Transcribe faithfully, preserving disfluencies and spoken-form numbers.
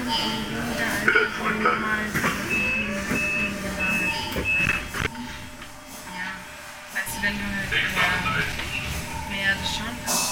Ja, weißt du, wenn du halt mehr, mehr das schon